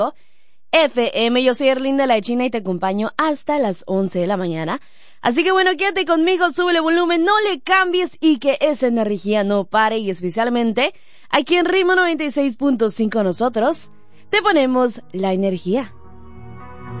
FM. Yo soy Erlinda la China y te acompaño hasta las 11 de la mañana. Así que bueno, quédate conmigo, sube el volumen, no le cambies y que esa energía no pare. Y especialmente aquí en Ritmo 96.5 nosotros te ponemos la energía.